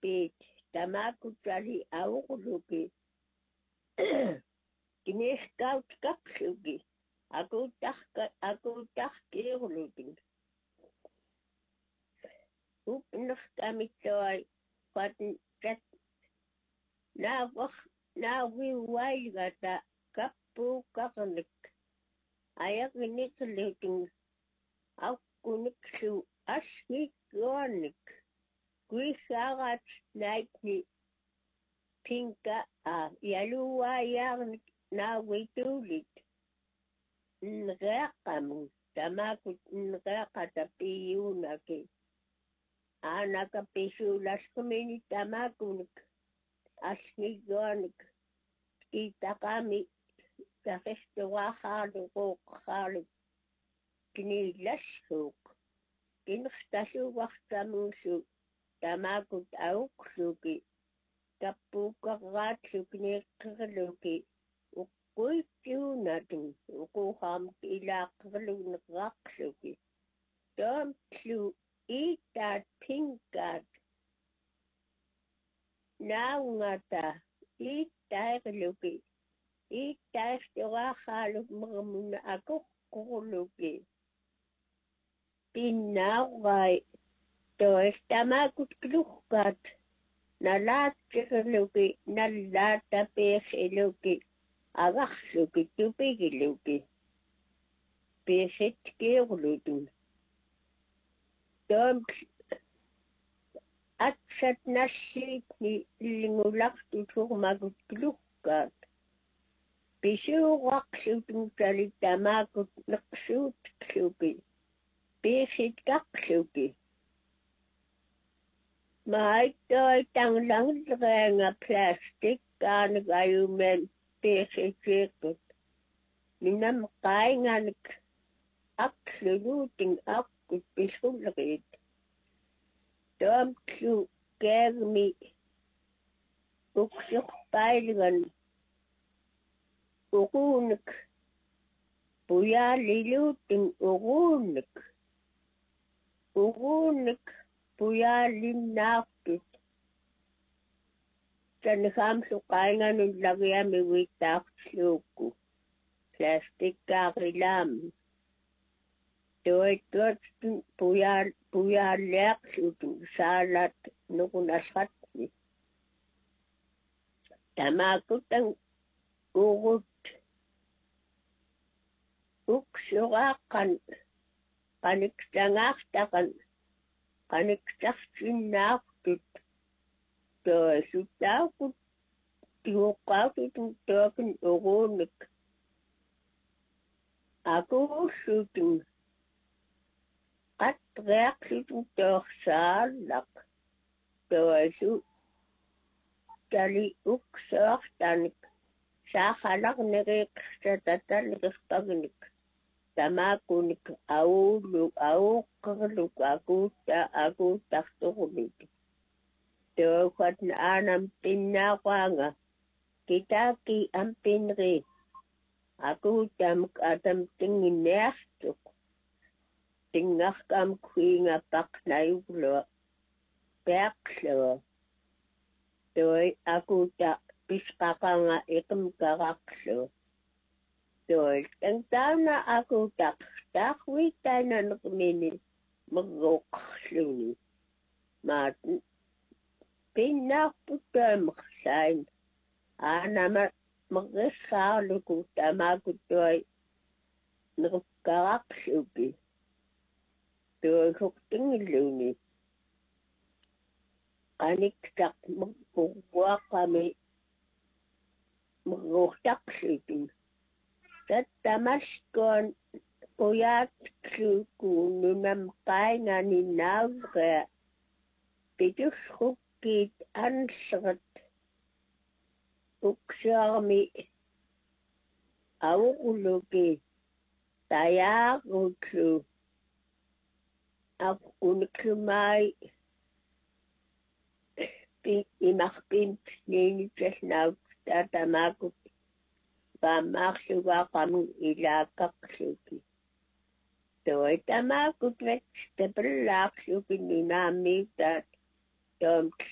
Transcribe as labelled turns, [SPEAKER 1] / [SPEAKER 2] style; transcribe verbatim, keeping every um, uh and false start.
[SPEAKER 1] Pete, tamakutali aukuluki. Kineskaut kapsuki. Aku tahka, aku tahkiulutin. Upnustamitsoi, patin chat. Na wak, na wiwaigata kappu kakanik. Ayak nicklutin. Akkuniksu asnik yonik. Kuisagat naikni. Pinka a yaluwa yarnik na witulit. Nrakamu tamakut nrakata piyunake. Anaka pisulas kumini tamakunik. Asnigonik. Kita kami kahestewa halu kok halu. Kinilasuk. Kinstasu waktamusu. Tamakut auksuki. Kappukaratsu kinekluki. Kuitsuunatin ukuham ilaqrlun raqsuki. Tomtlu itat pinkat. Naungata itairluki. Itairstiwahaluk murmuna akukkurluki. Pinnaurai toistamakut kluhkat. Nalaattirluki nalaatapeexiluki. Agaksuki tupigiluki. Peset keurlutun. Tom atsat nassit ni lingulaktu surmagut klukkat. Pisuuraksutun talitamakut naqsuut kluki. Peset kaksuki. Maaitoi tanglangrenga plastik kaanagayumen. Pesetsekut. Minam kainganik. Absoluting akkut pisulrit. Tomtsu kermi. Uksuk pailgan. Urunik. Puya liluting urunik. Urunik. Puya linnakut. Sen hamsu kaingan lagyan mi witak sluku. Plastik karilam. Toi tot puya puya lek slutu salat nukunasat ni. Tamakutang urut. Uksurakan. Kanikstangaktakan. Kanikstangaktakan. Toi sutaukut tiukaututun token urunik. Aku sutun. Kat reaksutun torsalak. Toi su tali uksortanik. Sahalak nereksatatanikastagnik. Tamakunik auluk aukarluk akuta akutakturumik. Tokat na anam pinawanga. Kitaki ang pinri. Ako tam atam tingin nestuk. Tingak kam kuinga pak na yulo. Pekslo. Toy ako ta piskaka nga ikam karakso. Toy ang tao na ako tak. Takwita na nakumini. Mag-rokslo. Matin. Pinakputam sain. Ana mag-resalo ko tamagot to'y nagkaraksuki. To'y hukting iluni. Kaniksak magpuwa kami mag-roksaksuki. Sa tamas ko puyat suku nunam kay nga ninawra. Pitus hukit ansrat. Uksarmi aukuluki tayakutsu akunikumai imakpimp ninitas na tatamakut pamaksuwa kaming ilakaksuki. To'y tamakut vets tepelaksuki ninamitat tom